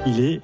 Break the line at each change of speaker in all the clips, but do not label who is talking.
Il est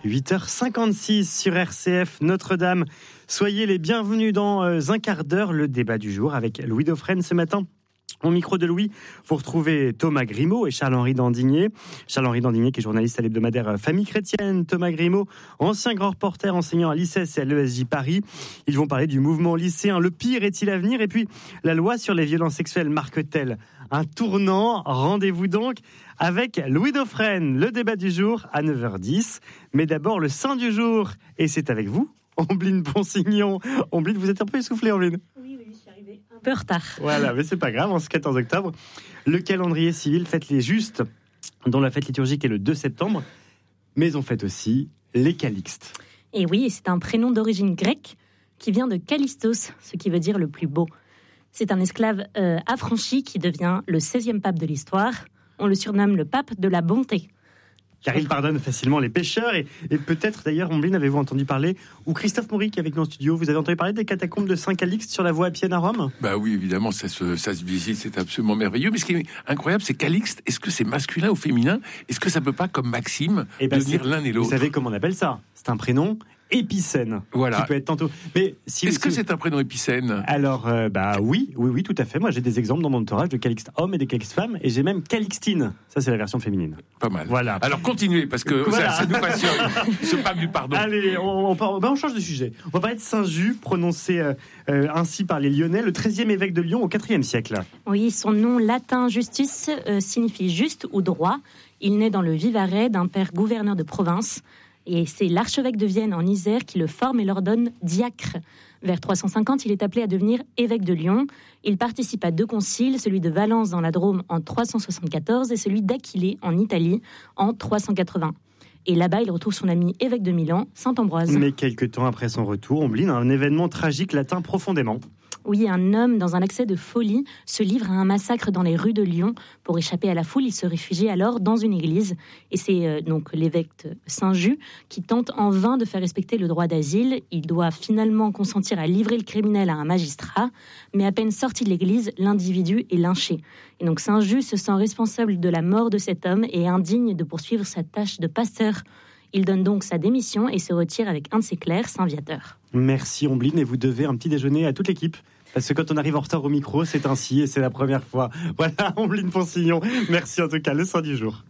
8h56 sur RCF Notre-Dame. Soyez les bienvenus dans un quart d'heure, le débat du jour avec Louis Dauphren ce matin. Au micro de Louis, vous retrouvez Thomas Grimaud et Charles-Henri Dandigné. Charles-Henri Dandigné qui est journaliste à l'hebdomadaire Famille Chrétienne. Thomas Grimaud, ancien grand reporter enseignant à l'ICES et à l'ESJ Paris. Ils vont parler du mouvement lycéen. Le pire est-il à venir? Et puis, la loi sur les violences sexuelles marque-t-elle un tournant? Rendez-vous donc avec Louis Dauphren. Le débat du jour à 9h10. Mais d'abord, le saint du jour. Et c'est avec vous, Ombline Ponsignon. Ombline, vous êtes un peu essoufflée, Ombline?
Oui, je suis arrivée un peu en retard.
Voilà, mais c'est pas grave, en ce 14 octobre, le calendrier civil fête les justes, dont la fête liturgique est le 2 septembre, mais on fête aussi les Calixtes.
Et oui, c'est un prénom d'origine grecque qui vient de Callistos, ce qui veut dire le plus beau. C'est un esclave affranchi qui devient le 16e pape de l'histoire. On le surnomme le pape de la bonté.
Car il pardonne facilement les pécheurs. Et peut-être, d'ailleurs, Ombline, avez-vous entendu parler, ou Christophe Maury qui est avec nous en studio, vous avez entendu parler des catacombes de Saint-Calixte sur la voie Appienne à Rome?
Bah oui, évidemment, ça se visite, c'est absolument merveilleux. Mais ce qui est incroyable, c'est Calixte, est-ce que c'est masculin ou féminin? Est-ce que ça peut pas, comme Maxime, devenir l'un et l'autre?
Vous savez comment on appelle ça? C'est un prénom épicène.
Voilà.
Qui peut être tantôt. Mais
est-ce que c'est un prénom épicène?
Alors, oui, tout à fait. Moi, j'ai des exemples dans mon entourage de Calixte hommes et de Calixte femmes, et j'ai même Calixtine. Ça, c'est la version féminine.
Pas mal.
Voilà.
Alors, continuez, parce que ça nous passionne. Ce pape du pardon.
Allez, on change de sujet. On va parler de Saint-Just, prononcé ainsi par les Lyonnais, le 13e évêque de Lyon au IVe siècle.
Oui, son nom latin Justus signifie juste ou droit. Il naît dans le Vivarais d'un père gouverneur de province. Et c'est l'archevêque de Vienne en Isère qui le forme et l'ordonne diacre. Vers 350, il est appelé à devenir évêque de Lyon. Il participe à 2 conciles, celui de Valence dans la Drôme en 374 et celui d'Aquilée en Italie en 380. Et là-bas, il retrouve son ami évêque de Milan, saint Ambroise.
Mais quelques temps après son retour, Ombline, un événement tragique l'atteint profondément.
Oui, un homme, dans un accès de folie, se livre à un massacre dans les rues de Lyon. Pour échapper à la foule, il se réfugie alors dans une église. Et c'est donc l'évêque Saint-Just qui tente en vain de faire respecter le droit d'asile. Il doit finalement consentir à livrer le criminel à un magistrat. Mais à peine sorti de l'église, l'individu est lynché. Et donc Saint-Just se sent responsable de la mort de cet homme et indigne de poursuivre sa tâche de pasteur. Il donne donc sa démission et se retire avec un de ses clercs, Saint Viateur.
Merci Ombline, et vous devez un petit déjeuner à toute l'équipe. Parce que quand on arrive en retard au micro, c'est ainsi et c'est la première fois. Voilà, Ombline Ponsignon. Merci en tout cas, le saint du jour.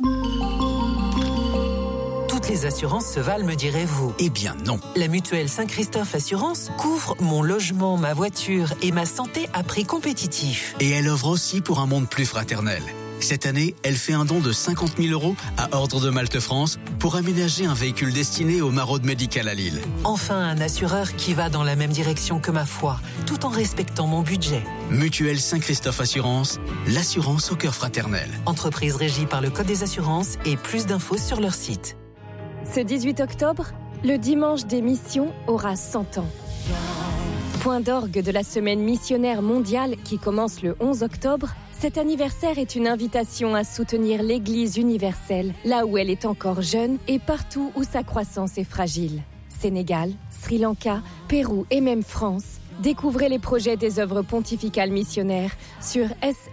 Toutes les assurances se valent, me direz-vous? Eh bien non. La mutuelle Saint-Christophe Assurance couvre mon logement, ma voiture et ma santé à prix compétitif.
Et elle œuvre aussi pour un monde plus fraternel. Cette année, elle fait un don de 50 000 € à Ordre de Malte France pour aménager un véhicule destiné aux maraudes médicales à Lille.
Enfin, un assureur qui va dans la même direction que ma foi, tout en respectant mon budget.
Mutuelle Saint-Christophe Assurance, l'assurance au cœur fraternel.
Entreprise régie par le Code des assurances et plus d'infos sur leur site.
Ce 18 octobre, le dimanche des missions aura 100 ans. Point d'orgue de la semaine missionnaire mondiale qui commence le 11 octobre, cet anniversaire est une invitation à soutenir l'Église universelle, là où elle est encore jeune et partout où sa croissance est fragile. Sénégal, Sri Lanka, Pérou et même France. Découvrez les projets des œuvres pontificales missionnaires sur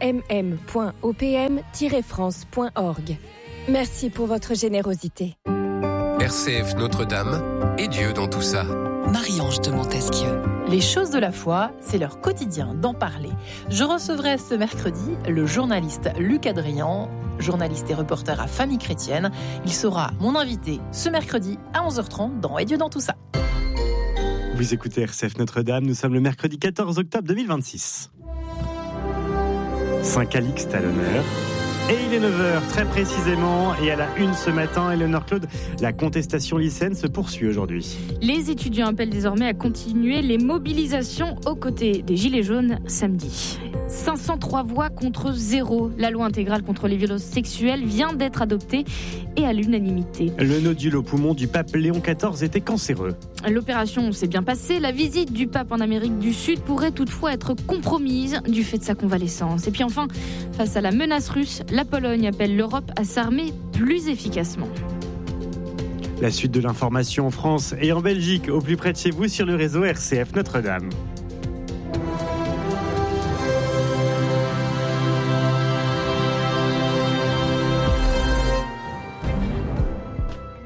smm.opm-france.org. Merci pour votre générosité.
RCF Notre-Dame et Dieu dans tout ça.
Marie-Ange de Montesquieu.
Les choses de la foi, c'est leur quotidien d'en parler. Je recevrai ce mercredi le journaliste Luc Adrian, journaliste et reporter à Famille Chrétienne. Il sera mon invité ce mercredi à 11h30 dans Et Dieu dans tout ça.
Vous écoutez RCF Notre-Dame, nous sommes le mercredi 14 octobre 2026. Saint-Calixte à l'honneur. Et il est 9h, très précisément, et à la une ce matin, Éléonore Claude, la contestation lycéenne se poursuit aujourd'hui.
Les étudiants appellent désormais à continuer les mobilisations aux côtés des Gilets jaunes samedi. 503 voix contre 0. La loi intégrale contre les violences sexuelles vient d'être adoptée et à l'unanimité.
Le nodule au poumon du pape Léon XIV était cancéreux.
L'opération s'est bien passée. La visite du pape en Amérique du Sud pourrait toutefois être compromise du fait de sa convalescence. Et puis enfin, face à la menace russe, la Pologne appelle l'Europe à s'armer plus efficacement.
La suite de l'information en France et en Belgique, au plus près de chez vous sur le réseau RCF Notre-Dame.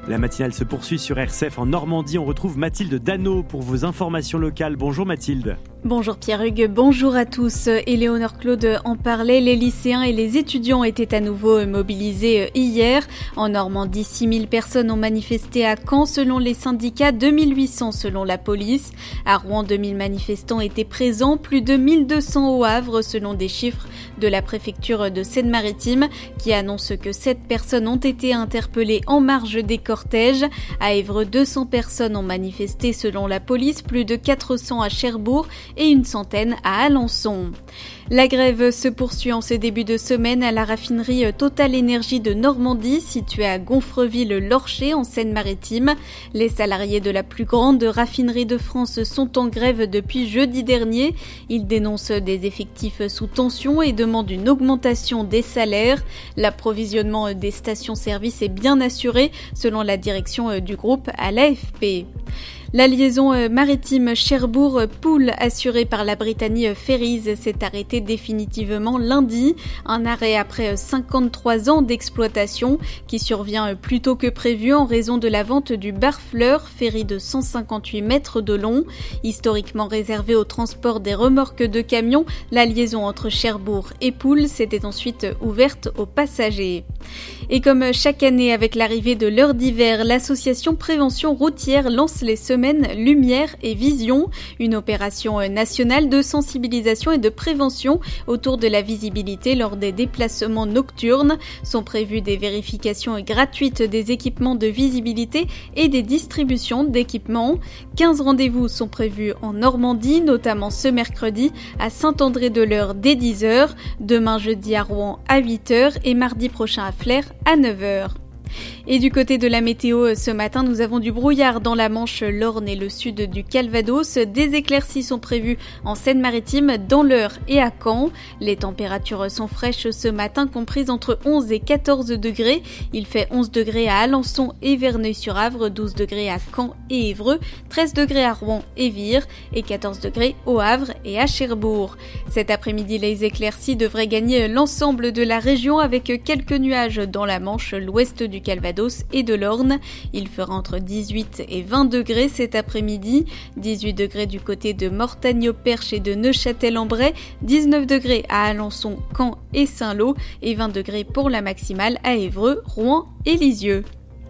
La matinale se poursuit sur RCF en Normandie. On retrouve Mathilde Dano pour vos informations locales. Bonjour Mathilde.
Bonjour Pierre-Hugues, bonjour à tous. Éléonore Claude en parlait, les lycéens et les étudiants étaient à nouveau mobilisés hier. En Normandie, 6000 personnes ont manifesté à Caen selon les syndicats, 2800 selon la police. À Rouen, 2000 manifestants étaient présents, plus de 1200 au Havre selon des chiffres de la préfecture de Seine-Maritime qui annonce que 7 personnes ont été interpellées en marge des cortèges. À Évreux, 200 personnes ont manifesté selon la police, plus de 400 à Cherbourg et une centaine à Alençon. La grève se poursuit en ce début de semaine à la raffinerie Total Énergie de Normandie, située à Gonfreville-Lorcher en Seine-Maritime. Les salariés de la plus grande raffinerie de France sont en grève depuis jeudi dernier. Ils dénoncent des effectifs sous tension et demandent une augmentation des salaires. L'approvisionnement des stations-service est bien assuré, selon la direction du groupe à l'AFP. La liaison maritime Cherbourg-Poole assurée par la Brittany Ferries s'est arrêtée définitivement lundi. Un arrêt après 53 ans d'exploitation qui survient plus tôt que prévu en raison de la vente du Barfleur, ferry de 158 mètres de long. Historiquement réservé au transport des remorques de camions, la liaison entre Cherbourg et Poole s'était ensuite ouverte aux passagers. Et comme chaque année avec l'arrivée de l'heure d'hiver, l'association Prévention Routière lance les semaines Lumière et Vision, une opération nationale de sensibilisation et de prévention autour de la visibilité lors des déplacements nocturnes. Sont prévues des vérifications gratuites des équipements de visibilité et des distributions d'équipements. 15 rendez-vous sont prévus en Normandie, notamment ce mercredi à Saint-André-de-l'Eure dès 10h, demain jeudi à Rouen à 8h et mardi prochain à Flers à 9h. Et du côté de la météo, ce matin, nous avons du brouillard dans la Manche, l'Orne et le sud du Calvados. Des éclaircies sont prévues en Seine-Maritime, dans l'Eure et à Caen. Les températures sont fraîches ce matin, comprises entre 11 et 14 degrés. Il fait 11 degrés à Alençon et Verneuil-sur-Avre, 12 degrés à Caen et Évreux, 13 degrés à Rouen et Vire et 14 degrés au Havre et à Cherbourg. Cet après-midi, les éclaircies devraient gagner l'ensemble de la région avec quelques nuages dans la Manche, l'ouest du Calvados et de l'Orne. Il fera entre 18 et 20 degrés cet après-midi, 18 degrés du côté de Mortagne-au-Perche et de Neuchâtel-en-Bray, 19 degrés à Alençon, Caen et Saint-Lô et 20 degrés pour la maximale à Évreux, Rouen et Lisieux.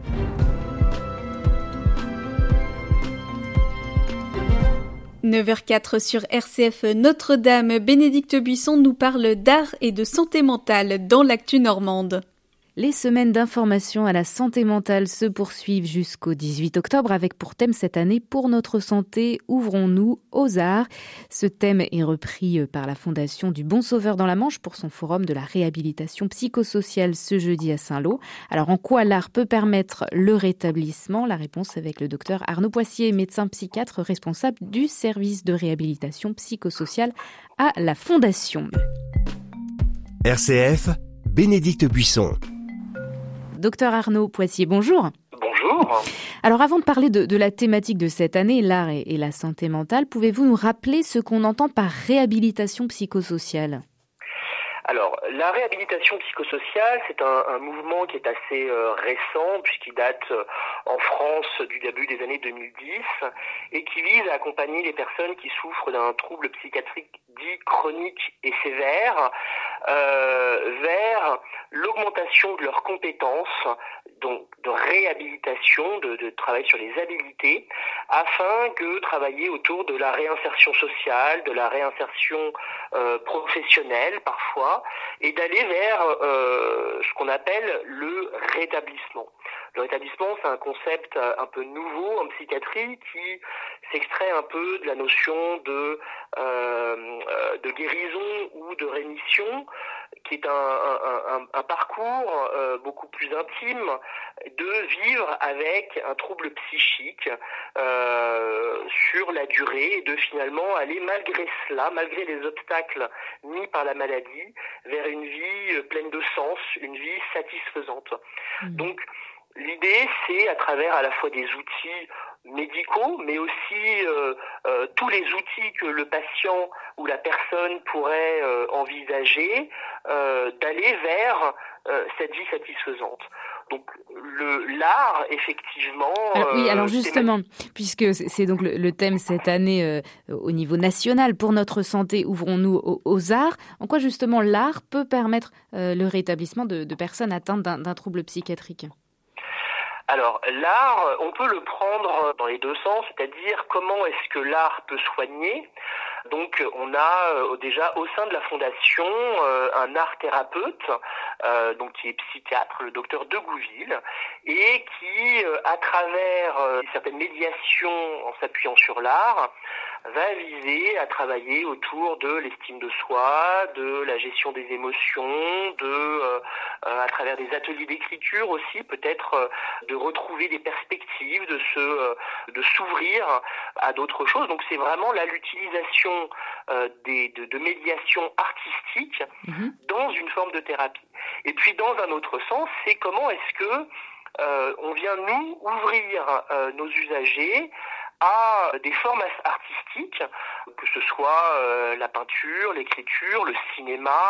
« 9h04 sur RCF Notre-Dame, Bénédicte Buisson nous parle d'art et de santé mentale dans l'actu normande.
Les semaines d'information à la santé mentale se poursuivent jusqu'au 18 octobre avec pour thème cette année « Pour notre santé, ouvrons-nous aux arts ». Ce thème est repris par la Fondation du Bon Sauveur dans la Manche pour son forum de la réhabilitation psychosociale ce jeudi à Saint-Lô. Alors en quoi l'art peut permettre le rétablissement ? La réponse avec le docteur Arnaud Poissier, médecin psychiatre responsable du service de réhabilitation psychosociale à la Fondation.
RCF, Bénédicte Buisson.
Docteur Arnaud Poissier, bonjour.
Bonjour.
Alors avant de parler de la thématique de cette année, l'art et la santé mentale, pouvez-vous nous rappeler ce qu'on entend par réhabilitation psychosociale ?
Alors, la réhabilitation psychosociale, c'est un mouvement qui est assez récent, puisqu'il date en France du début des années 2010, et qui vise à accompagner les personnes qui souffrent d'un trouble psychiatrique dit chronique et sévère vers l'augmentation de leurs compétences, donc de réhabilitation, de travail sur les habilités, afin que travailler autour de la réinsertion sociale, de la réinsertion professionnelle parfois, et d'aller vers ce qu'on appelle le rétablissement. Le rétablissement, c'est un concept un peu nouveau en psychiatrie qui s'extrait un peu de la notion de guérison ou de rémission, qui est un parcours beaucoup plus intime de vivre avec un trouble psychique sur la durée et de finalement aller malgré cela, malgré les obstacles mis par la maladie, vers une vie pleine de sens, une vie satisfaisante. Donc, l'idée, c'est à travers à la fois des outils médicaux, mais aussi tous les outils que le patient ou la personne pourrait envisager, d'aller vers cette vie satisfaisante. Donc l'art, effectivement...
alors justement, puisque c'est donc le thème cette année au niveau national, pour notre santé, ouvrons-nous aux arts. En quoi justement l'art peut permettre le rétablissement de personnes atteintes d'un trouble psychiatrique ?
Alors, l'art, on peut le prendre dans les deux sens, c'est-à-dire comment est-ce que l'art peut soigner. Donc, on a déjà au sein de la fondation un art thérapeute, donc qui est psychiatre, le docteur Degouville, et qui, à travers certaines médiations en s'appuyant sur l'art, va viser à travailler autour de l'estime de soi, de la gestion des émotions, à travers des ateliers d'écriture aussi, peut-être de retrouver des perspectives, de s'ouvrir à d'autres choses. Donc c'est vraiment là l'utilisation de médiation artistique dans une forme de thérapie. Et puis dans un autre sens, c'est comment est-ce que on vient nous ouvrir nos usagers à des formes artistiques, que ce soit la peinture, l'écriture, le cinéma,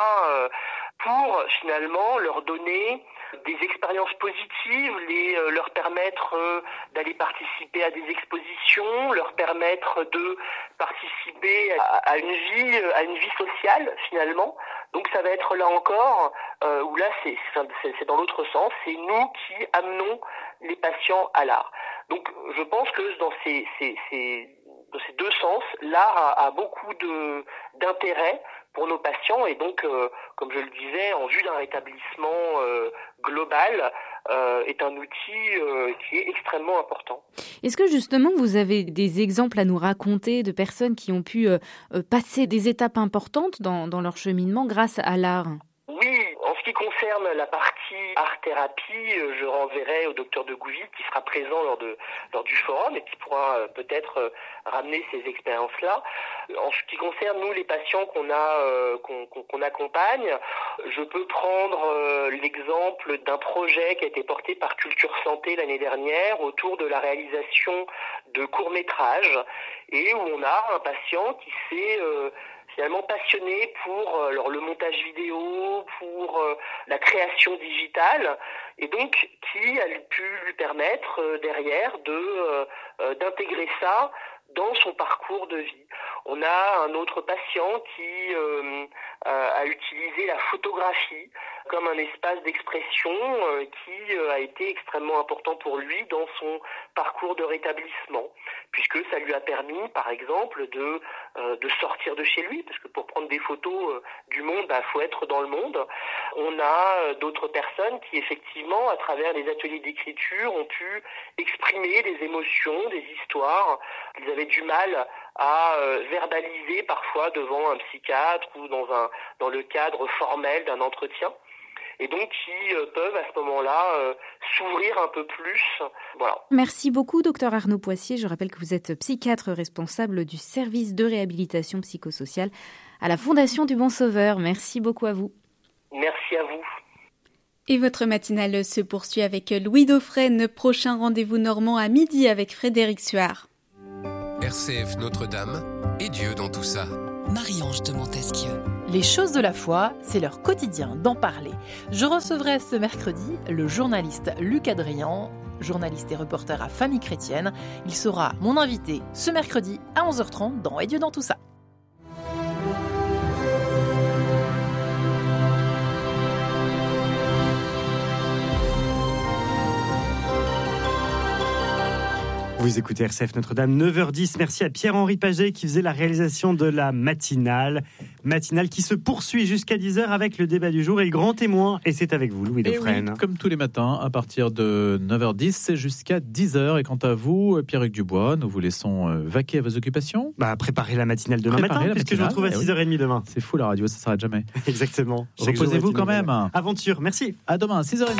pour finalement leur donner des expériences positives, leur permettre d'aller participer à des expositions, leur permettre de participer à une vie sociale finalement. Donc ça va être là encore, où là c'est dans l'autre sens, c'est nous qui amenons les patients à l'art. Donc je pense que dans ces deux sens, l'art a beaucoup d'intérêt pour nos patients et donc, comme je le disais, en vue d'un rétablissement global, est un outil qui est extrêmement important.
Est-ce que justement vous avez des exemples à nous raconter de personnes qui ont pu passer des étapes importantes dans leur cheminement grâce à l'art ?
Oui, en ce qui concerne la partie art-thérapie, je renverrai au docteur Degouville qui sera présent lors du forum et qui pourra peut-être ramener ces expériences-là. En ce qui concerne nous les patients qu'on accompagne, je peux prendre l'exemple d'un projet qui a été porté par Culture Santé l'année dernière autour de la réalisation de courts-métrages et où on a un patient qui s'est finalement passionné pour le montage vidéo, pour la création digitale, et donc qui a pu lui permettre derrière d'intégrer ça dans son parcours de vie. On a un autre patient qui a utilisé la photographie comme un espace d'expression qui a été extrêmement important pour lui dans son parcours de rétablissement, puisque ça lui a permis, par exemple, de sortir de chez lui, parce que pour prendre des photos du monde, faut être dans le monde. On a d'autres personnes qui, effectivement, à travers les ateliers d'écriture, ont pu exprimer des émotions, des histoires qu'ils avaient du mal à verbaliser parfois devant un psychiatre ou dans le cadre formel d'un entretien. Et donc qui peuvent à ce moment-là s'ouvrir un peu plus. Voilà.
Merci beaucoup, docteur Arnaud Poissier. Je rappelle que vous êtes psychiatre responsable du service de réhabilitation psychosociale à la Fondation du Bon Sauveur. Merci beaucoup à vous.
Merci à vous.
Et votre matinale se poursuit avec Louis Dauphren. Prochain rendez-vous normand à midi avec Frédéric Suard.
RCF Notre-Dame et Dieu dans tout ça.
Marie-Ange de Montesquieu.
Les choses de la foi, c'est leur quotidien d'en parler. Je recevrai ce mercredi le journaliste Luc Adrian, journaliste et reporter à Famille Chrétienne. Il sera mon invité ce mercredi à 11h30 dans Et Dieu dans tout ça.
Vous écoutez RCF Notre-Dame, 9h10. Merci à Pierre-Henri Paget qui faisait la réalisation de la matinale qui se poursuit jusqu'à 10h avec le débat du jour et le grand témoin. Et c'est avec vous, Louis Dauphren.
Oui, comme tous les matins, à partir de 9h10, c'est jusqu'à 10h. Et quant à vous, Pierre-Hugues Dubois, nous vous laissons vaquer à vos occupations.
Préparez la matinale demain matin, puisque je vous retrouve à 6h30 demain.
C'est fou la radio, ça ne s'arrête jamais.
Exactement.
Reposez-vous quand même.
Aventure, merci.
À demain, 6h30.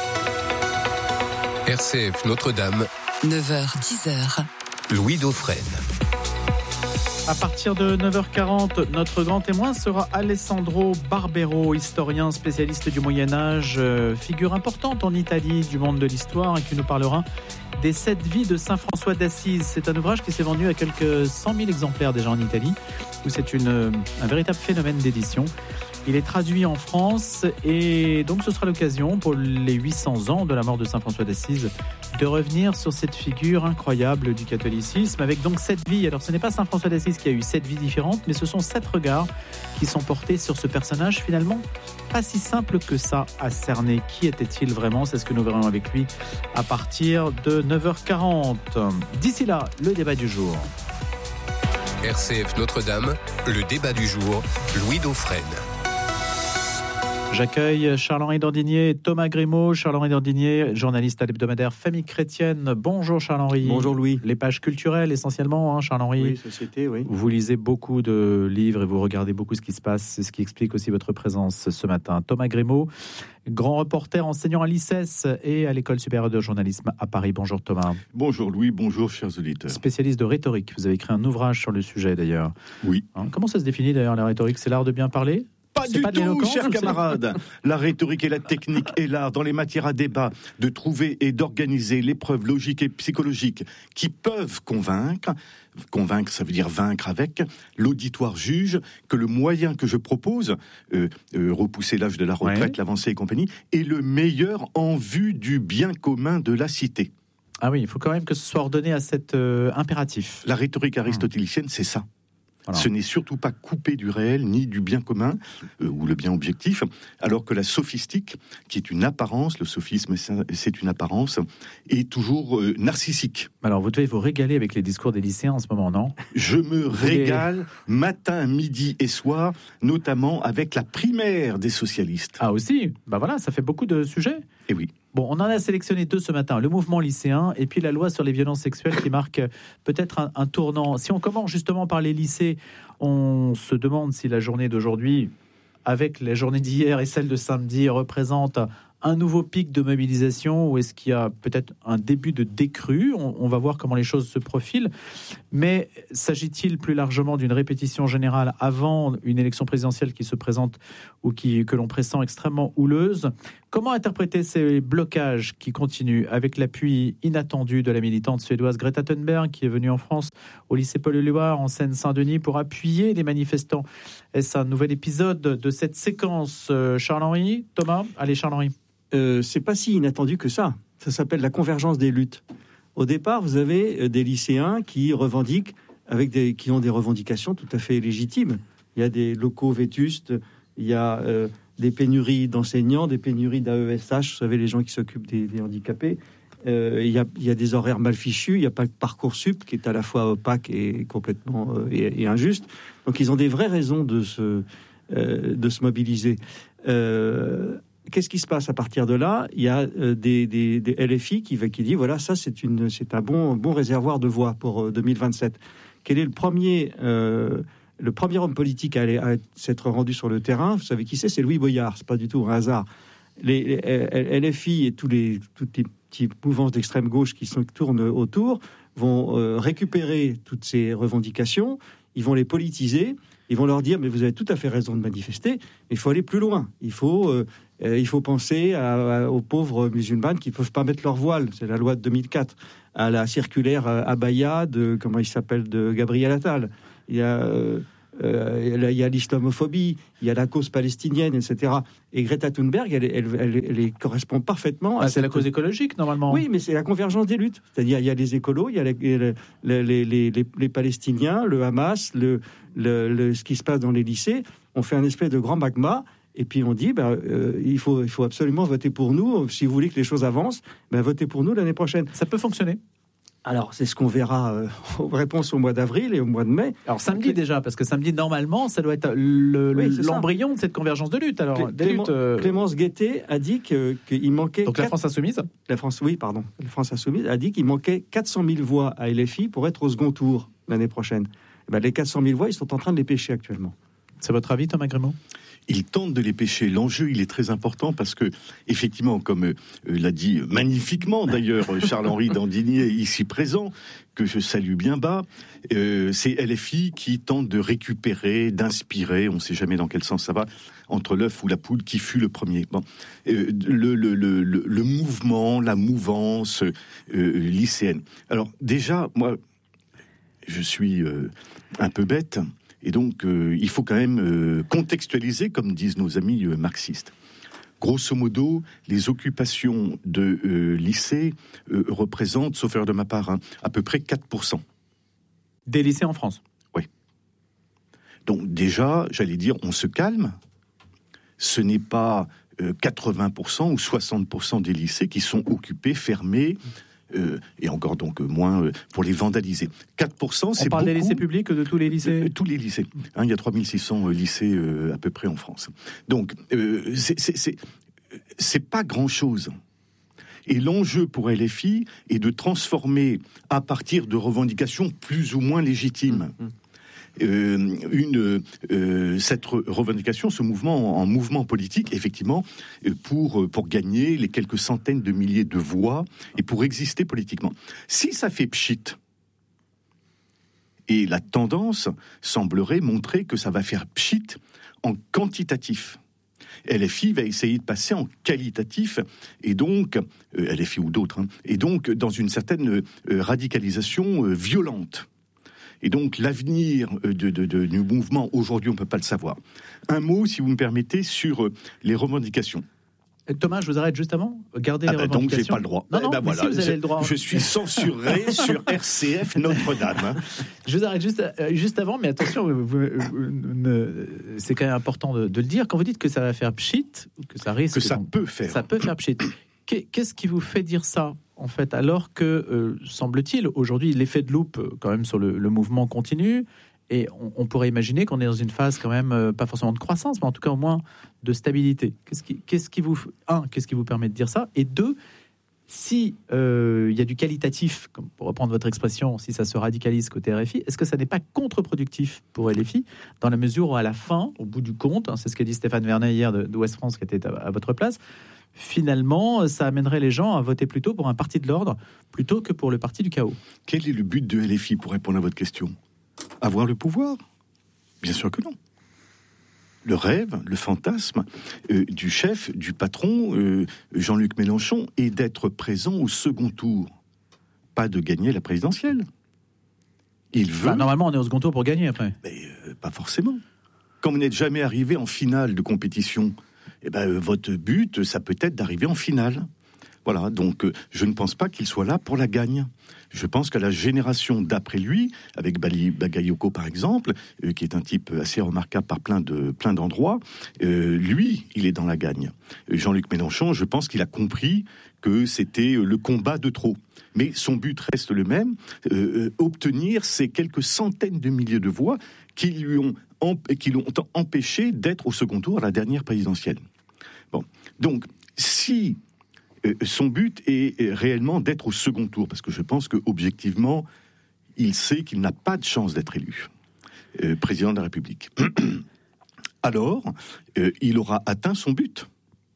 RCF Notre-Dame.
9h, 10h.
Louis Dauphren.
À partir de 9h40, notre grand témoin sera Alessandro Barbero, historien spécialiste du Moyen-Âge, figure importante en Italie du monde de l'histoire et qui nous parlera des 7 vies de Saint François d'Assise. C'est un ouvrage qui s'est vendu à quelques 100 000 exemplaires déjà en Italie, où c'est un véritable phénomène d'édition. Il est traduit en France et donc ce sera l'occasion pour les 800 ans de la mort de Saint François d'Assise de revenir sur cette figure incroyable du catholicisme avec donc 7 vies. Alors ce n'est pas Saint François d'Assise qui a eu 7 vies différentes, mais ce sont 7 regards qui sont portés sur ce personnage finalement pas si simple que ça à cerner. Qui était-il vraiment? C'est ce que nous verrons avec lui à partir de 9h40. D'ici là, le débat du jour.
RCF Notre-Dame, le débat du jour, Louis Dauphren.
J'accueille Charles-Henri Dandinier et Thomas Grimaud. Charles-Henri Dandinier, journaliste à l'hebdomadaire Famille Chrétienne. Bonjour Charles-Henri.
Bonjour Louis.
Les pages culturelles essentiellement, Charles-Henri.
Oui, société, oui.
Vous lisez beaucoup de livres et vous regardez beaucoup ce qui se passe. C'est ce qui explique aussi votre présence ce matin. Thomas Grimaud, grand reporter enseignant à l'ICES et à l'École supérieure de journalisme à Paris. Bonjour Thomas.
Bonjour Louis, bonjour chers auditeurs.
Spécialiste de rhétorique. Vous avez écrit un ouvrage sur le sujet d'ailleurs.
Oui.
Comment ça se définit d'ailleurs la rhétorique? C'est l'art de bien parler?
Pas du tout, chers camarades. La rhétorique et la technique et l'art dans les matières à débat, de trouver et d'organiser les preuves logiques et psychologiques qui peuvent convaincre. Convaincre, ça veut dire vaincre avec. L'auditoire juge que le moyen que je propose, repousser l'âge de la retraite, l'avancée et compagnie, est le meilleur en vue du bien commun de la cité.
Ah oui, il faut quand même que ce soit ordonné à cet impératif.
La rhétorique aristotélicienne, c'est ça.
Voilà.
Ce n'est surtout pas coupé du réel ni du bien commun ou le bien objectif, alors que la sophistique, qui est une apparence, le sophisme c'est une apparence, est toujours narcissique.
Alors vous devez vous régaler avec les discours des lycéens en ce moment, non?
Je me régale matin, midi et soir, notamment avec la primaire des socialistes.
Ah aussi? Bah voilà, ça fait beaucoup de sujets.
Et oui.
Bon, on en a sélectionné 2 ce matin, le mouvement lycéen et puis la loi sur les violences sexuelles qui marque peut-être un tournant. Si on commence justement par les lycées, on se demande si la journée d'aujourd'hui, avec la journée d'hier et celle de samedi, représente un nouveau pic de mobilisation ou est-ce qu'il y a peut-être un début de décrue? On va voir comment les choses se profilent. Mais s'agit-il plus largement d'une répétition générale avant une élection présidentielle qui se présente ou que l'on pressent extrêmement houleuse? Comment interpréter ces blocages qui continuent avec l'appui inattendu de la militante suédoise Greta Thunberg qui est venue en France au lycée Paul-Éluard en Seine-Saint-Denis pour appuyer les manifestants? Est-ce un nouvel épisode de cette séquence? Charles-Henri, Thomas? Allez Charles-Henri.
C'est pas si inattendu que ça. Ça s'appelle la convergence des luttes. Au départ, vous avez des lycéens qui revendiquent, qui ont des revendications tout à fait légitimes. Il y a des locaux vétustes, il y a des pénuries d'enseignants, des pénuries d'AESH, vous savez, les gens qui s'occupent des handicapés. Il y a des horaires mal fichus, il n'y a pas que Parcoursup qui est à la fois opaque et complètement et injuste. Donc ils ont des vraies raisons de se mobiliser. Qu'est-ce qui se passe à partir de là? Il y a des LFI qui dit voilà, ça c'est un bon réservoir de voix pour 2027. Quel est le premier homme politique à s'être rendu sur le terrain? Vous savez qui c'est? C'est Louis Boyard. C'est pas du tout un hasard. Les LFI et toutes les petites mouvances d'extrême gauche qui tournent autour vont récupérer toutes ces revendications. Ils vont les politiser. Ils vont leur dire mais vous avez tout à fait raison de manifester. Mais il faut aller plus loin. Il faut penser aux pauvres musulmanes qui ne peuvent pas mettre leur voile. C'est la loi de 2004. À la circulaire abaya de Gabriel Attal. Il y a l'islamophobie, il y a la cause palestinienne, etc. Et Greta Thunberg, elle correspond parfaitement à
c'est la cause écologique, normalement.
Oui, mais c'est la convergence des luttes. C'est-à-dire, il y a les écolos, il y a les Palestiniens, le Hamas, ce qui se passe dans les lycées. On fait un espèce de grand magma. Et puis on dit, il faut absolument voter pour nous. Si vous voulez que les choses avancent, votez pour nous l'année prochaine.
Ça peut fonctionner.
Alors, c'est ce qu'on verra en réponse au mois d'avril et au mois de mai.
Alors, samedi déjà, parce que samedi, normalement, ça doit être l'embryon de cette convergence de lutte. Alors,
Clémence Guettet a dit qu'il manquait...
Donc, la France Insoumise
La France Insoumise a dit qu'il manquait 400 000 voix à LFI pour être au second tour l'année prochaine. Les 400 000 voix, ils sont en train de les pêcher actuellement.
C'est votre avis, Thomas Grimaud?
Il tente de les pêcher. L'enjeu, il est très important parce que, effectivement, comme l'a dit magnifiquement d'ailleurs Charles-Henri Dandinier, ici présent, que je salue bien bas, c'est LFI qui tente de récupérer, d'inspirer, on ne sait jamais dans quel sens ça va, entre l'œuf ou la poule, qui fut le premier. Bon, le mouvement, la mouvance lycéenne. Alors déjà, moi, je suis un peu bête. Et donc, il faut quand même contextualiser, comme disent nos amis marxistes. Grosso modo, les occupations de lycées représentent, sauf erreur de ma part, à peu près 4%.
Des lycées en France ?
Oui. Donc déjà, j'allais dire, on se calme. Ce n'est pas 80% ou 60% des lycées qui sont occupés, fermés, et encore donc moins pour les vandaliser. 4%, c'est beaucoup.
On parle des lycées publics, de tous les lycées ?
Tous les lycées. Il y a 3600 lycées à peu près en France. Donc, c'est pas grand-chose. Et l'enjeu pour LFI est de transformer, à partir de revendications plus ou moins légitimes, cette revendication, ce mouvement en mouvement politique, effectivement, pour gagner les quelques centaines de milliers de voix et pour exister politiquement. Si ça fait pchit, et la tendance semblerait montrer que ça va faire pchit en quantitatif. LFI va essayer de passer en qualitatif, et donc, LFI ou d'autres, et donc dans une certaine radicalisation violente. Et donc, l'avenir du mouvement, aujourd'hui, on ne peut pas le savoir. Un mot, si vous me permettez, sur les revendications.
Thomas, je vous arrête juste avant. Gardez les revendications.
Donc, j'ai pas le droit.
Non, voilà, si vous avez le droit.
Je suis censuré sur RCF Notre-Dame.
Je vous arrête juste avant, mais attention, c'est quand même important de le dire. Quand vous dites que ça va faire pchit, que ça risque...
Que ça peut faire.
Ça peut faire pchit. Qu'est-ce qui vous fait dire ça, en fait, alors que, semble-t-il, aujourd'hui, l'effet de loupe, quand même, sur le mouvement continue, et on pourrait imaginer qu'on est dans une phase, quand même, pas forcément de croissance, mais en tout cas, au moins, de stabilité. Qu'est-ce qui vous permet de dire ça ? Et deux, si il y a du qualitatif, comme pour reprendre votre expression, si ça se radicalise côté RFI, est-ce que ça n'est pas contre-productif pour LFI, dans la mesure où, à la fin, au bout du compte, c'est ce qu'a dit Stéphane Vernet hier de Ouest France, qui était à votre place, finalement, ça amènerait les gens à voter plutôt pour un parti de l'ordre, plutôt que pour le parti du chaos.
Quel est le but de LFI, pour répondre à votre question ? Avoir le pouvoir ? Bien sûr que non. Le rêve, le fantasme du chef, du patron, Jean-Luc Mélenchon, est d'être présent au second tour, pas de gagner la présidentielle. Il veut...
normalement, on est au second tour pour gagner, après.
Mais pas forcément. Quand vous n'êtes jamais arrivé en finale de compétition, votre but, ça peut être d'arriver en finale. Voilà, donc je ne pense pas qu'il soit là pour la gagne. Je pense que la génération d'après lui, avec Bagayoko par exemple, qui est un type assez remarquable par plein d'endroits, lui, il est dans la gagne. Jean-Luc Mélenchon, je pense qu'il a compris que c'était le combat de trop. Mais son but reste le même, obtenir ces quelques centaines de milliers de voix qui l'ont empêché d'être au second tour à la dernière présidentielle. Bon, donc, si son but est réellement d'être au second tour, parce que je pense qu'objectivement, il sait qu'il n'a pas de chance d'être élu président de la République. Alors, il aura atteint son but.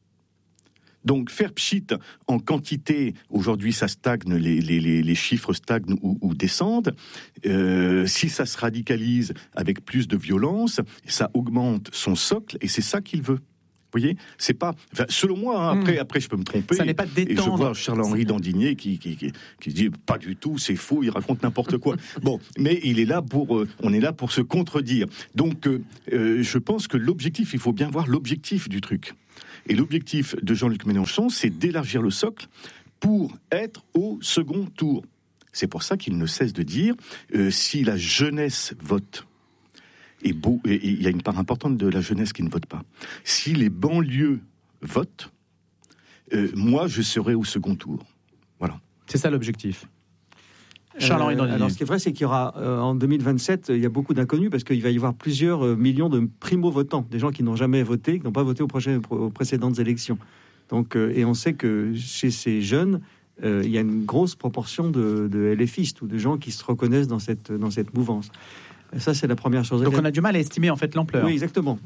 Donc, faire pchit en quantité, aujourd'hui ça stagne, les chiffres stagnent ou descendent. Si ça se radicalise avec plus de violence, ça augmente son socle, et c'est ça qu'il veut. Vous voyez, c'est pas. Enfin, selon moi, après, je peux me tromper.
Ça n'est pas détendre.
Et je vois Charles-Henri Dandigné qui dit pas du tout, c'est faux, il raconte n'importe quoi. Bon, mais il est là on est là pour se contredire. Donc, je pense que l'objectif, il faut bien voir l'objectif du truc. Et l'objectif de Jean-Luc Mélenchon, c'est d'élargir le socle pour être au second tour. C'est pour ça qu'il ne cesse de dire si la jeunesse vote. Et il y a une part importante de la jeunesse qui ne vote pas. Si les banlieues votent, moi, je serai au second tour. Voilà.
C'est ça l'objectif. Charles-Henri Dandigné.
Alors, ce qui est vrai, c'est qu'il y aura, en 2027, il y a beaucoup d'inconnus, parce qu'il va y avoir plusieurs millions de primo-votants, des gens qui n'ont jamais voté, qui n'ont pas voté aux précédentes élections. Donc, et on sait que chez ces jeunes, il y a une grosse proportion de LFistes, ou de gens qui se reconnaissent dans cette mouvance. Ça, c'est la première chose.
Donc on a du mal à estimer en fait l'ampleur.
Oui, exactement.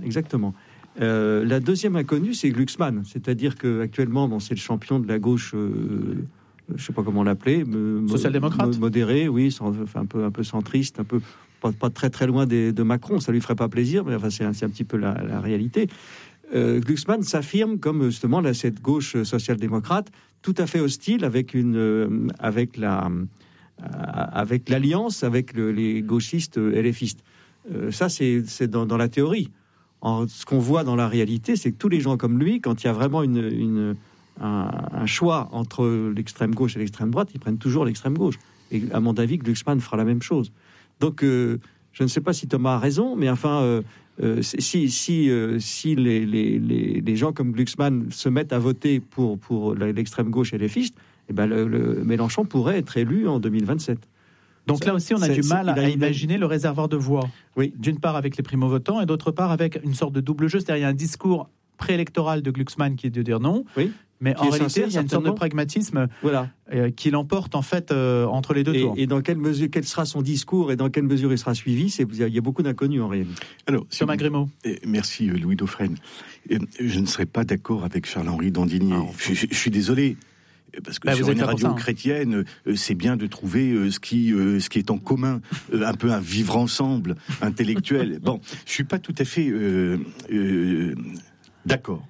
La deuxième inconnue, c'est Glucksmann. C'est-à-dire qu'actuellement, c'est le champion de la gauche, je ne sais pas comment l'appeler.
Social-démocrate.
Modéré, oui, un peu centriste, un peu pas très très loin de Macron. Ça lui ferait pas plaisir, mais enfin, c'est un petit peu la réalité. Glucksmann s'affirme comme justement cette gauche social-démocrate tout à fait hostile avec l'alliance avec les gauchistes LFistes. Ça, c'est dans la théorie. Ce qu'on voit dans la réalité, c'est que tous les gens comme lui, quand il y a vraiment un choix entre l'extrême gauche et l'extrême droite, ils prennent toujours l'extrême gauche. Et à mon avis, Glucksmann fera la même chose. Donc, je ne sais pas si Thomas a raison, mais enfin, si les gens comme Glucksmann se mettent à voter pour l'extrême gauche et les fistes, eh ben le Mélenchon pourrait être élu en 2027.
Donc là aussi, on a du mal à imaginer le réservoir de voix.
Oui.
D'une part avec les primo-votants et d'autre part avec une sorte de double jeu. C'est-à-dire il y a un discours préélectoral de Glucksmann qui est de dire non.
Oui.
Mais en réalité, il y a une sorte de pragmatisme qui l'emporte en fait entre les deux tours.
Et dans quelle mesure, quel sera son discours et dans quelle mesure il sera suivi, il y a beaucoup d'inconnus en réalité.
Alors,
Thomas Grimaud.
Merci Louis Dauphren. Je ne serais pas d'accord avec Charles-Henri Dandigné. Je suis désolé. Parce que sur une radio chrétienne, c'est bien de trouver ce qui est en commun, un peu un vivre ensemble intellectuel. Bon, je suis pas tout à fait d'accord.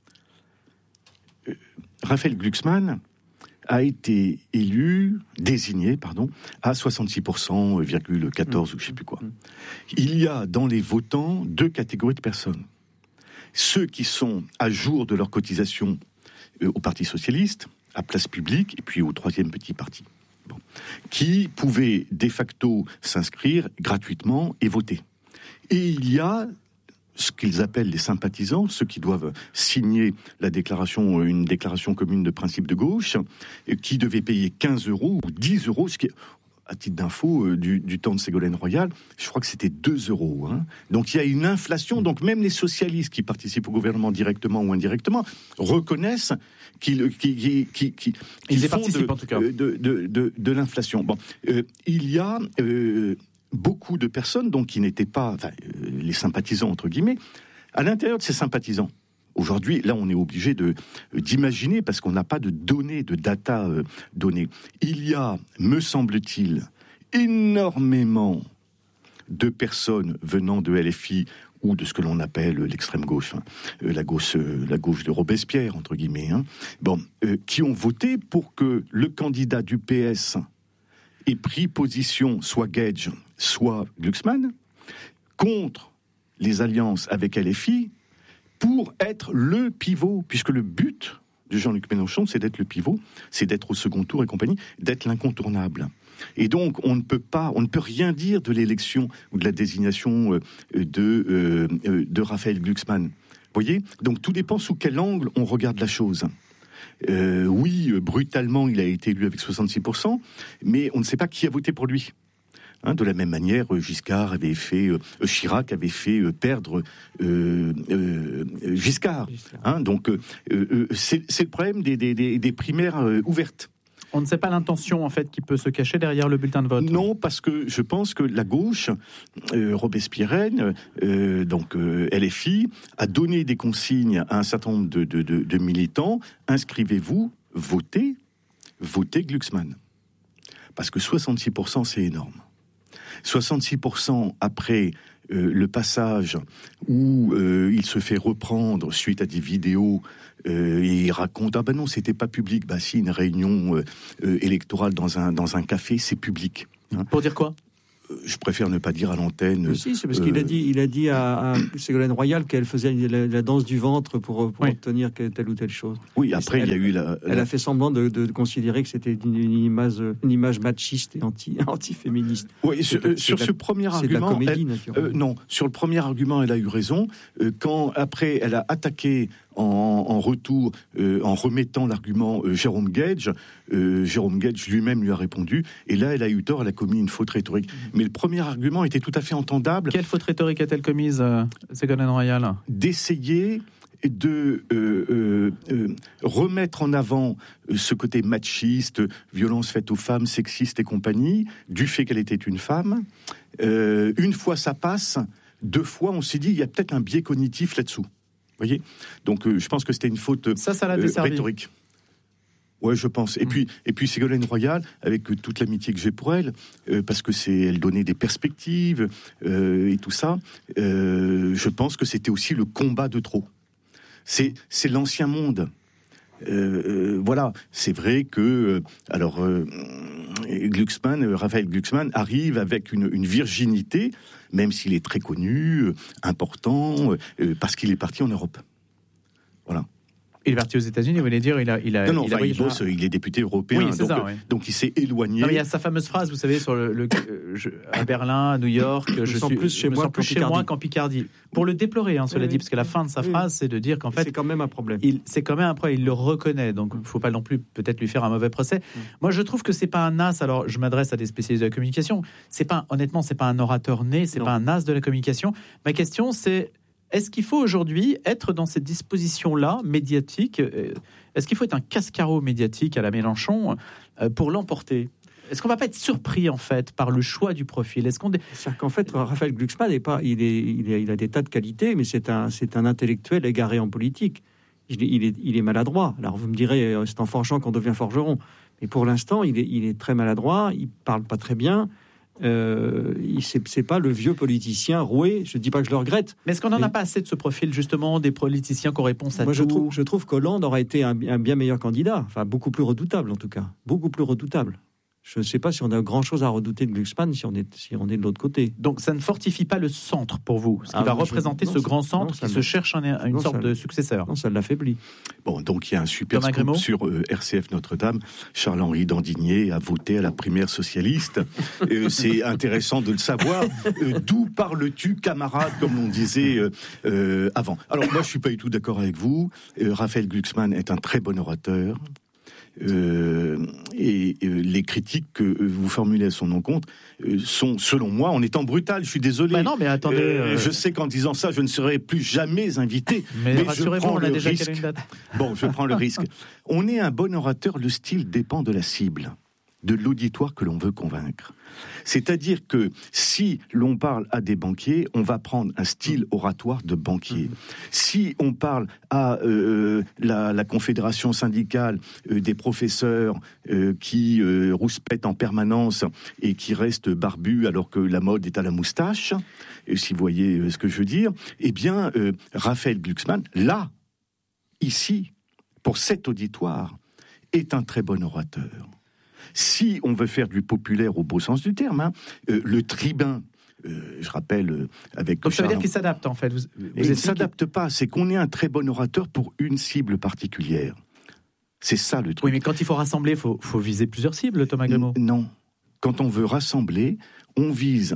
Raphaël Glucksmann a été désigné à 66,14 ou je sais plus quoi. Il y a dans les votants deux catégories de personnes. Ceux qui sont à jour de leur cotisation au Parti socialiste, à Place Publique, et puis au troisième petit parti, qui pouvaient de facto s'inscrire gratuitement et voter. Et il y a ce qu'ils appellent les sympathisants, ceux qui doivent signer une déclaration commune de principe de gauche, qui devaient payer 15 € ou 10 €, ce qui est, à titre d'info, du temps de Ségolène Royal, je crois que c'était 2 €. Donc il y a une inflation, donc même les socialistes qui participent au gouvernement directement ou indirectement reconnaissent qu'ils
participent en tout cas
de l'inflation. Bon, il y a beaucoup de personnes donc qui n'étaient pas les sympathisants entre guillemets à l'intérieur de ces sympathisants. Aujourd'hui, là, on est obligé d'imaginer parce qu'on n'a pas de données, de data données. Il y a, me semble-t-il, énormément de personnes venant de LFI ou de ce que l'on appelle l'extrême gauche, la gauche de Robespierre entre guillemets, qui ont voté pour que le candidat du PS ait pris position, soit Gage, soit Glucksmann, contre les alliances avec LFI, pour être le pivot, puisque le but de Jean-Luc Mélenchon, c'est d'être le pivot, c'est d'être au second tour et compagnie, d'être l'incontournable. Et donc, on ne peut rien dire de l'élection ou de la désignation de Raphaël Glucksmann. Vous voyez ? Donc, tout dépend sous quel angle on regarde la chose. Oui, brutalement, il a été élu avec 66%, mais on ne sait pas qui a voté pour lui. De la même manière, Chirac avait fait perdre Giscard. Donc, c'est le problème des primaires ouvertes.
On ne sait pas l'intention en fait qui peut se cacher derrière le bulletin de vote.
Non, parce que je pense que la gauche robespierrienne, LFI, a donné des consignes à un certain nombre de militants. Inscrivez-vous, votez Glucksmann. Parce que 66%, c'est énorme. 66% après le passage où il se fait reprendre suite à des vidéos et il raconte ah ben non c'était pas public, bah si, une réunion électorale dans un café c'est public.
Pour dire quoi?
Je préfère ne pas dire à l'antenne.
Si, c'est parce qu'il a dit à Ségolène Royal qu'elle faisait la danse du ventre pour obtenir telle ou telle chose.
Oui, après il y a eu
elle a fait semblant de considérer que c'était une image machiste et anti-féministe.
Oui, sur ce premier argument, sur le premier argument, elle a eu raison. Quand après elle a attaqué en retour, en remettant l'argument Jérôme Gage lui-même lui a répondu, et là elle a eu tort, elle a commis une faute rhétorique. Mais le premier argument était tout à fait entendable.
Quelle faute rhétorique a-t-elle commise, Ségolène Royal?
D'essayer de remettre en avant ce côté machiste, violence faite aux femmes, sexiste et compagnie, du fait qu'elle était une femme. Une fois ça passe, deux fois on s'est dit il y a peut-être un biais cognitif là-dessous. Voyez, donc je pense que c'était une faute rhétorique. Ouais, je pense. Et puis Ségolène Royal, avec toute l'amitié que j'ai pour elle, parce que elle donnait des perspectives et tout ça. Je pense que c'était aussi le combat de trop. C'est l'ancien monde. Voilà, c'est vrai que Raphaël Glucksmann arrive avec une virginité, même s'il est très connu, important, parce qu'il est parti en Europe. Voilà.
Il est parti aux États-Unis, vous voulez dire il
est député européen,
oui, c'est ça, oui.
Donc il s'est éloigné.
Non, il y a sa fameuse phrase, vous savez, sur à Berlin, à New York, je me sens plus chez moi qu'en Picardie. Pour le déplorer, cela dit, parce que la fin de sa phrase, c'est de dire qu'en fait,
c'est quand même un problème.
C'est quand même un problème. Il le reconnaît, donc il ne faut pas non plus peut-être lui faire un mauvais procès. Moi, je trouve que c'est pas un as. Alors, je m'adresse à des spécialistes de la communication. Honnêtement, c'est pas un orateur né, c'est pas un as de la communication. Ma question, c'est: est-ce qu'il faut aujourd'hui être dans cette disposition-là, médiatique? Est-ce qu'il faut être un casse-carreau médiatique à la Mélenchon pour l'emporter? Est-ce qu'on ne va pas être surpris, en fait, par le choix du profil?
C'est-à-dire qu'en fait, Raphaël Glucksmann il a des tas de qualités, mais c'est un intellectuel égaré en politique. Il est maladroit. Alors, vous me direz, c'est en forgeant qu'on devient forgeron. Mais pour l'instant, il est très maladroit, il ne parle pas très bien. C'est pas le vieux politicien roué. Je dis pas que je le regrette.
Mais est-ce qu'on n'en a pas assez de ce profil, justement, des politiciens qui ont réponse à tout?
Je trouve qu'Hollande aurait été un bien meilleur candidat. Enfin, beaucoup plus redoutable, en tout cas. Beaucoup plus redoutable. Je ne sais pas si on a grand-chose à redouter de Glucksmann si on est de l'autre côté.
Donc ça ne fortifie pas le centre pour vous, ce qui va représenter ce grand centre qui se cherche une sorte de successeur.
Non, ça l'affaiblit.
Bon, donc il y a un super scoop sur RCF Notre-Dame. Charles-Henri Dandigné a voté à la primaire socialiste. C'est intéressant de le savoir. D'où parles-tu, camarade, comme on disait avant. Alors moi, je ne suis pas du tout d'accord avec vous. Raphaël Glucksmann est un très bon orateur. Et les critiques que vous formulez à son encontre sont, selon moi, en étant brutal. Je suis désolé.
Bah non, mais attendez.
Je sais qu'en disant ça, je ne serai plus jamais invité.
Mais rassurez-vous, on a déjà calé une date.
Bon, je prends le risque. On est un bon orateur. Le style dépend de la cible, de l'auditoire que l'on veut convaincre. C'est-à-dire que si l'on parle à des banquiers, on va prendre un style oratoire de banquier. Si on parle à la confédération syndicale des professeurs qui rouspètent en permanence et qui restent barbus alors que la mode est à la moustache, si vous voyez ce que je veux dire, eh bien, Raphaël Glucksmann, là, ici, pour cet auditoire, est un très bon orateur. Si on veut faire du populaire au beau sens du terme, le tribun, je rappelle, avec...
Donc ça veut dire qu'il s'adapte, en fait.
Il ne s'adapte pas, c'est qu'on est un très bon orateur pour une cible particulière. C'est ça le truc.
Oui, mais quand il faut rassembler, il faut viser plusieurs cibles, Thomas Grémaud.
Non. Quand on veut rassembler, on vise...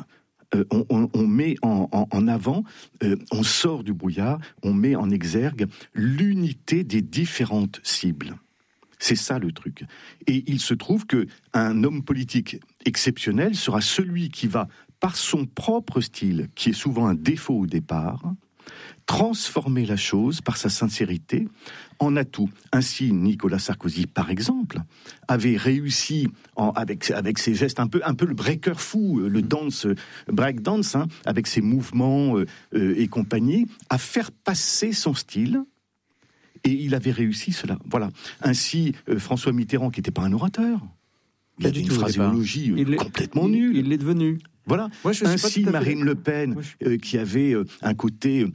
on met en avant, on sort du brouillard, on met en exergue l'unité des différentes cibles. C'est ça le truc. Et il se trouve qu'un homme politique exceptionnel sera celui qui va, par son propre style, qui est souvent un défaut au départ, transformer la chose par sa sincérité en atout. Ainsi, Nicolas Sarkozy, par exemple, avait réussi avec ses gestes un peu le breaker fou, le break dance, avec ses mouvements et compagnie, à faire passer son style. Et il avait réussi cela. Voilà. Ainsi, François Mitterrand, qui n'était pas un orateur, il avait une phraséologie complètement nulle.
Il l'est devenu.
Voilà. Ainsi, Marine Le Pen, qui avait un côté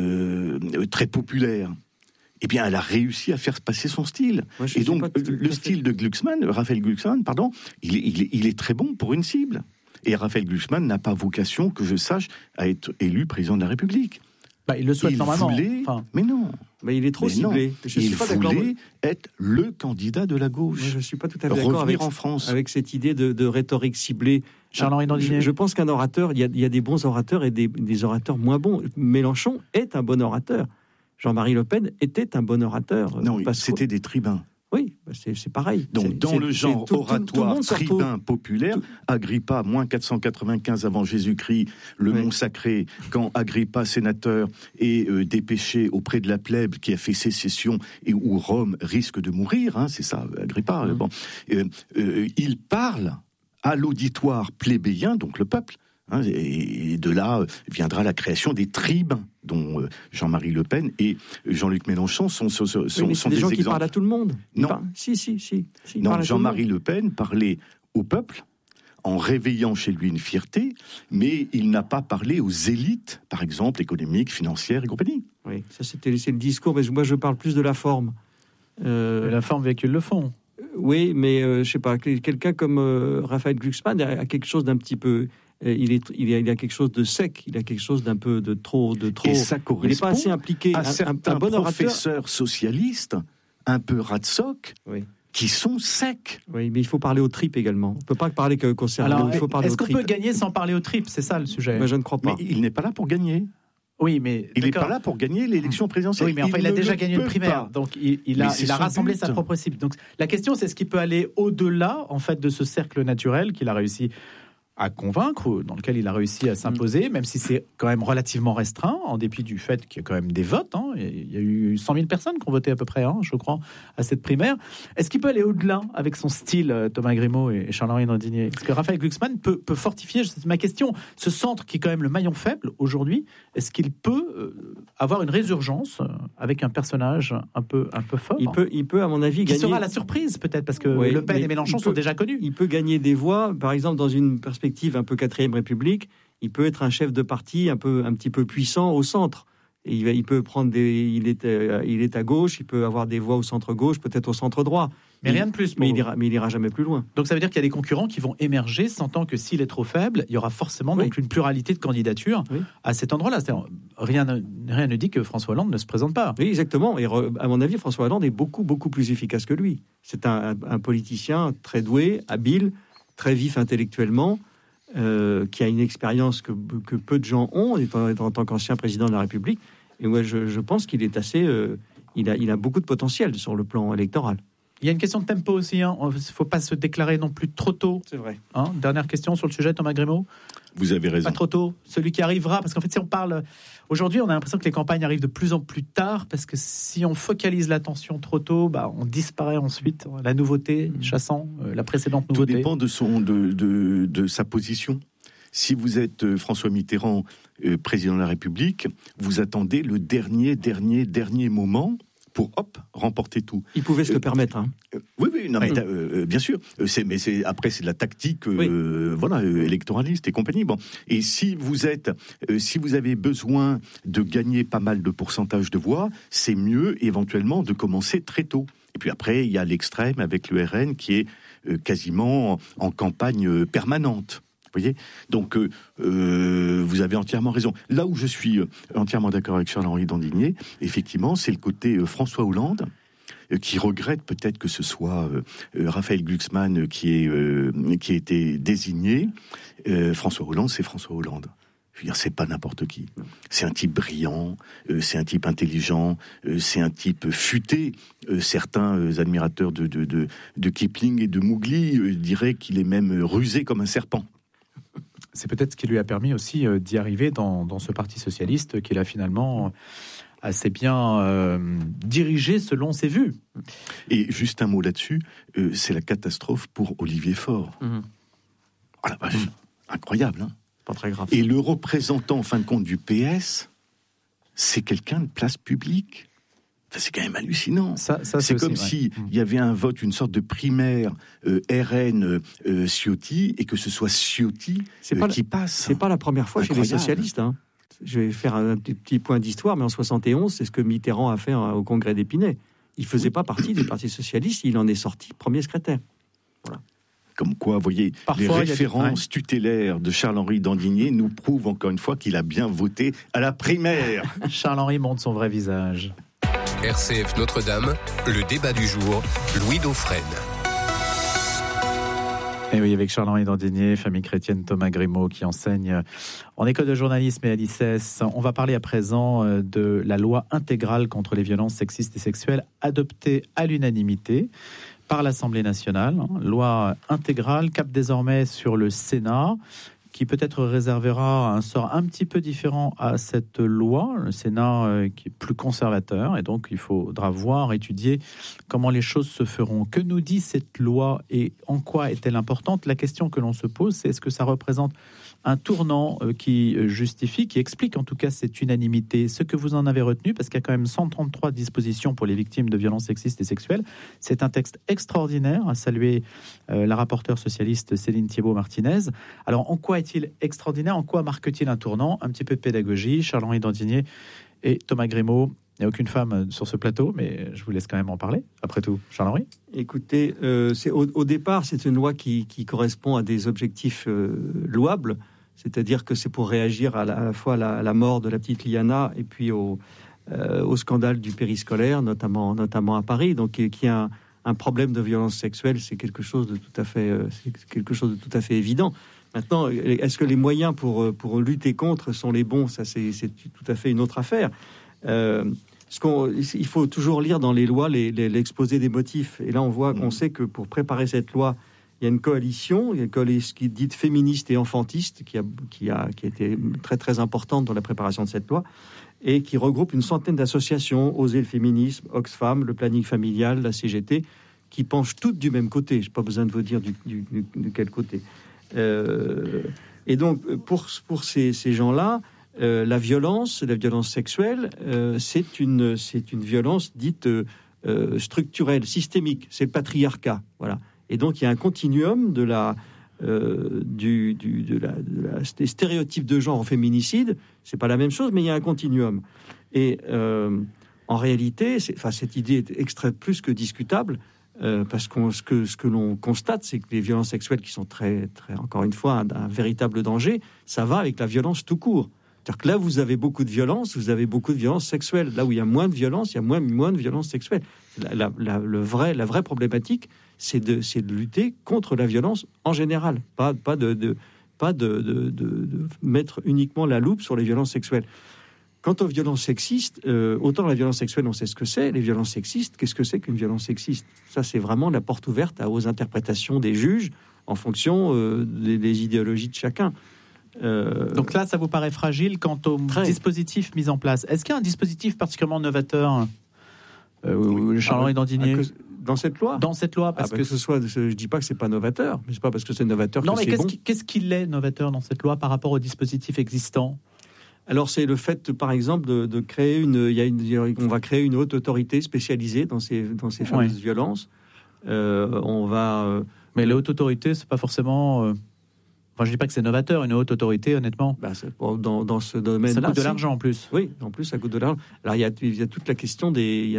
très populaire, eh bien, elle a réussi à faire passer son style. Et donc, le style de Glucksmann, Raphaël Glucksmann, pardon, il est très bon pour une cible. Et Raphaël Glucksmann n'a pas vocation, que je sache, à être élu président de la République.
Il le souhaite normalement.
Mais non.
Mais il est trop ciblé.
Il voulait être le candidat de la gauche.
Moi, je ne suis pas tout à fait d'accord avec cette idée de rhétorique ciblée.
Charles-Henri Dandigné.
Je pense qu'un orateur, il y a des bons orateurs et des orateurs moins bons. Mélenchon est un bon orateur. Jean-Marie Le Pen était un bon orateur.
Non, c'était des tribuns.
Oui, c'est pareil.
Donc, dans le genre oratoire tribun populaire, Agrippa, moins 495 avant Jésus-Christ, le mont sacré, quand Agrippa, sénateur, est dépêché auprès de la plèbe qui a fait sécession et où Rome risque de mourir, c'est ça, Agrippa, il parle à l'auditoire plébéien, donc le peuple, et de là viendra la création des tribuns, dont Jean-Marie Le Pen et Jean-Luc Mélenchon sont des
gens
exemples.
Qui parlent à tout le monde.
Non.
Si.
Non, Jean-Marie Le Pen parlait au peuple en réveillant chez lui une fierté, mais il n'a pas parlé aux élites, par exemple, économiques, financières et compagnie.
Oui, ça c'est le discours, mais moi je parle plus de la forme.
La forme véhicule le fond.
Oui, mais je sais pas, quelqu'un comme Raphaël Glucksmann a quelque chose d'un petit peu... Il a quelque chose de sec, il a quelque chose d'un peu de trop.
Et ça correspond
il n'est pas assez impliqué.
À certains
bon
professeurs socialistes, un peu ratsoc, qui sont secs.
Oui, mais il faut parler aux tripes également. On ne peut pas parler qu'au cerveau.
Alors,
il faut parler
est-ce
aux
qu'on
tripes.
peut gagner sans parler aux tripes? C'est ça le sujet.
Je ne crois pas.
Mais il n'est pas là pour gagner.
Oui, mais
il n'est pas là pour gagner l'élection présidentielle.
Oui, mais enfin, il a déjà gagné une primaire,
pas.
donc il a rassemblé sa propre cible. Donc la question, c'est est-ce qu'il peut aller au-delà, en fait, de ce cercle naturel qu'il a réussi à convaincre, dans lequel il a réussi à s'imposer, même si c'est quand même relativement restreint, en dépit du fait qu'il y a quand même des votes. Il y a eu 100 000 personnes qui ont voté à peu près, je crois, à cette primaire. Est-ce qu'il peut aller au-delà avec son style, Thomas Grimaud et Charles-Henri Dandinier? Est-ce que Raphaël Glucksmann peut fortifier, c'est ma question, ce centre qui est quand même le maillon faible aujourd'hui, est-ce qu'il peut avoir une résurgence avec un personnage un peu fort?
Il peut, à mon avis, gagner...
Qui sera la surprise, peut-être, parce que Le Pen et Mélenchon sont déjà connus.
Il peut gagner des voix, par exemple, dans une perspective un peu 4e République, il peut être un chef de parti un petit peu puissant au centre. Et il peut prendre il est à gauche, il peut avoir des voix au centre-gauche, peut-être au centre-droit.
Mais rien de plus.
Mais il ira jamais plus loin.
Donc ça veut dire qu'il y a des concurrents qui vont émerger, sentant que s'il est trop faible, il y aura forcément donc une pluralité de candidatures à cet endroit-là. Rien ne dit que François Hollande ne se présente pas.
Oui, exactement. Et à mon avis, François Hollande est beaucoup, beaucoup plus efficace que lui. C'est un politicien très doué, habile, très vif intellectuellement, qui a une expérience que peu de gens ont, en tant qu'ancien président de la République. Et moi, je pense qu'il est assez... il a beaucoup de potentiel sur le plan électoral.
Il y a une question de tempo aussi. Il ne faut pas se déclarer non plus trop tôt.
C'est vrai.
Dernière question sur le sujet, Thomas Grimaud.
Vous avez raison.
Pas trop tôt. Celui qui arrivera, parce qu'en fait, si on parle... Aujourd'hui, on a l'impression que les campagnes arrivent de plus en plus tard, parce que si on focalise l'attention trop tôt, on disparaît ensuite. La nouveauté chassant la précédente nouveauté.
Tout dépend de sa position. Si vous êtes François Mitterrand, président de la République, vous attendez le dernier moment pour remporter tout.
Il pouvait se le permettre.
Oui, non, mais bien sûr. Après, c'est de la tactique, électoraliste et compagnie. Bon, et si vous avez besoin de gagner pas mal de pourcentage de voix, c'est mieux éventuellement de commencer très tôt. Et puis après, il y a l'extrême avec le RN qui est quasiment en campagne permanente. Vous voyez ? Donc, vous avez entièrement raison. Là où je suis entièrement d'accord avec Charles-Henri Dandinier, effectivement, c'est le côté François Hollande, qui regrette peut-être que ce soit Raphaël Glucksmann qui ait été désigné. François Hollande, c'est François Hollande. Je veux dire, c'est pas n'importe qui. C'est un type brillant, c'est un type intelligent, c'est un type futé. Certains admirateurs de Kipling et de Mowgli diraient qu'il est même rusé comme un serpent.
C'est peut-être ce qui lui a permis aussi d'y arriver dans ce parti socialiste qu'il a finalement assez bien dirigé selon ses vues.
Et juste un mot là-dessus, c'est la catastrophe pour Olivier Faure. Oh la vache, incroyable, hein ?
Pas très grave.
Et le représentant, en fin de compte, du PS, c'est quelqu'un de place publique. Enfin, c'est quand même hallucinant. C'est comme si il y avait un vote, une sorte de primaire RN Ciotti, et que ce soit Ciotti qui passe.
C'est pas la première fois chez les socialistes. Je vais faire un petit point d'histoire, mais en 71, c'est ce que Mitterrand a fait au congrès d'Épinay. Il faisait pas partie du Parti socialiste, il en est sorti premier secrétaire. Voilà.
Comme quoi, vous voyez, parfois, les références tutélaires de Charles-Henri Dandinier nous prouvent encore une fois qu'il a bien voté à la primaire.
Charles-Henri montre son vrai visage.
RCF Notre-Dame, le débat du jour, Louis Dauphren.
Et oui, avec Charles-Henri Dandinier, famille chrétienne, Thomas Grimaud qui enseigne en école de journalisme et à l'ICES. On va parler à présent de la loi intégrale contre les violences sexistes et sexuelles adoptée à l'unanimité par l'Assemblée nationale. Loi intégrale capte désormais sur le Sénat, qui peut-être réservera un sort un petit peu différent à cette loi. Le Sénat qui est plus conservateur, et donc il faudra voir, étudier comment les choses se feront. Que nous dit cette loi et en quoi est-elle importante ? La question que l'on se pose, c'est est-ce que ça représente un tournant qui justifie, qui explique en tout cas cette unanimité, ce que vous en avez retenu, parce qu'il y a quand même 133 dispositions pour les victimes de violences sexistes et sexuelles. C'est un texte extraordinaire, à saluer la rapporteure socialiste Céline Thiébaut-Martinez. Alors, en quoi est-il extraordinaire ? En quoi marque-t-il un tournant ? Un petit peu de pédagogie, Charles-Henri Dandinier et Thomas Grimaud. Il n'y a aucune femme sur ce plateau, mais je vous laisse quand même en parler. Après tout, Charles-Henri.
Écoutez, au départ, c'est une loi qui correspond à des objectifs louables, c'est-à-dire que c'est pour réagir à la fois à la mort de la petite Liana et puis au scandale du périscolaire, notamment à Paris. Donc, qui a un problème de violence sexuelle, c'est quelque chose de tout à fait évident. Maintenant, est-ce que les moyens pour lutter contre sont les bons? Ça, c'est tout à fait une autre affaire. Il faut toujours lire dans les lois l'exposé des motifs. Et là, on sait que pour préparer cette loi, il y a une coalition qui est dite féministe et enfantiste, qui a été très très importante dans la préparation de cette loi, et qui regroupe une centaine d'associations, Oser le féminisme, Oxfam, le planning familial, la CGT, qui penchent toutes du même côté. Je n'ai pas besoin de vous dire de quel côté. Et donc, pour ces gens-là, la violence sexuelle, c'est une violence dite structurelle, systémique. C'est le patriarcat, voilà. Et donc, il y a un continuum des stéréotypes de genre au féminicide. C'est pas la même chose, mais il y a un continuum. Et en réalité, cette idée est plus que discutable. Parce que ce que l'on constate, c'est que les violences sexuelles, qui sont très, très, encore une fois, un véritable danger, ça va avec la violence tout court. C'est-à-dire que là, vous avez beaucoup de violence, vous avez beaucoup de violence sexuelle. Là où il y a moins de violence, il y a moins de violence sexuelle. La vraie problématique, c'est de lutter contre la violence en général, pas de mettre uniquement la loupe sur les violences sexuelles. Quant aux violences sexistes, autant la violence sexuelle, on sait ce que c'est. Les violences sexistes, qu'est-ce que c'est qu'une violence sexiste? Ça, c'est vraiment la porte ouverte aux interprétations des juges en fonction des idéologies de chacun.
Donc là, ça vous paraît fragile quant au dispositif mis en place. Est-ce qu'il y a un dispositif particulièrement novateur, Charles-Henri Dandinier,
dans cette loi? Parce que je dis pas que c'est pas novateur, mais c'est pas parce que c'est novateur que c'est bon.
Qu'est-ce qu'il est novateur dans cette loi par rapport au dispositif existant?
Alors, c'est le fait, par exemple, de créer on va créer une haute autorité spécialisée dans ces fameuses violences.
Mais la haute autorité, c'est pas forcément. Enfin, je dis pas que c'est novateur, une haute autorité, honnêtement.
Dans ce domaine,
ça coûte de l'argent en plus.
Oui, en plus, ça coûte de l'argent. Alors, il y a toute la question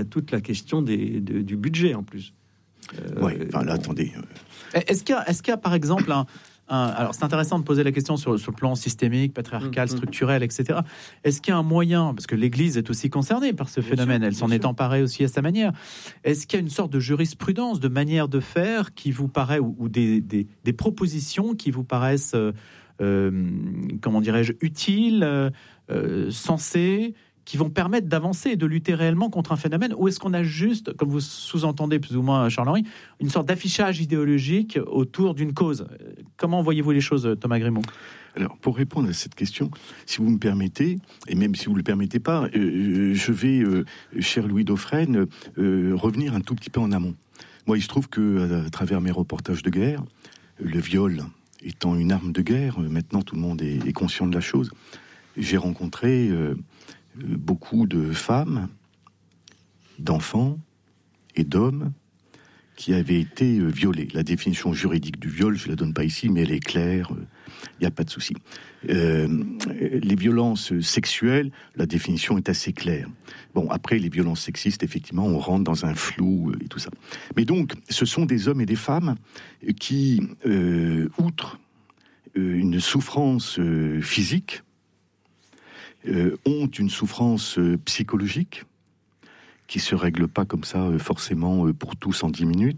du budget en plus.
Oui. Enfin, là, attendez.
Est-ce qu'il y a, par exemple, alors, c'est intéressant de poser la question sur le plan systémique, patriarcal, structurel, etc. Est-ce qu'il y a un moyen, parce que l'Église est aussi concernée par ce phénomène, elle s'en est emparée aussi à sa manière. Est-ce qu'il y a une sorte de jurisprudence, de manière de faire qui vous paraît, ou des propositions qui vous paraissent, comment dirais-je, utiles, sensées, qui vont permettre d'avancer et de lutter réellement contre un phénomène? Ou est-ce qu'on a juste, comme vous sous-entendez plus ou moins, Charles-Henri, une sorte d'affichage idéologique autour d'une cause? Comment voyez-vous les choses, Thomas Grimaud?
Alors, pour répondre à cette question, si vous me permettez, et même si vous ne le permettez pas, je vais, cher Louis Dauphren, revenir un tout petit peu en amont. Moi, il se trouve qu'à travers mes reportages de guerre, le viol étant une arme de guerre, maintenant tout le monde est conscient de la chose, j'ai rencontré beaucoup de femmes, d'enfants et d'hommes qui avaient été violés. La définition juridique du viol, je ne la donne pas ici, mais elle est claire, il n'y a pas de souci. Les violences sexuelles, la définition est assez claire. Bon, après, les violences sexistes, effectivement, on rentre dans un flou et tout ça. Mais donc, ce sont des hommes et des femmes qui, outre une souffrance physique, ont une souffrance psychologique qui se règle pas comme ça forcément pour tous en 10 minutes.